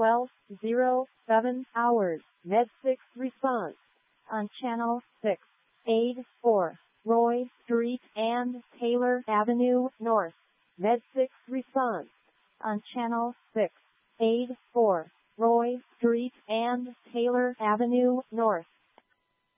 12:07 hours. Med 6 response. On Channel 6. Aid 4. Roy Street and Taylor Avenue North. Med 6 response. On Channel 6. Aid 4. Roy Street and Taylor Avenue North.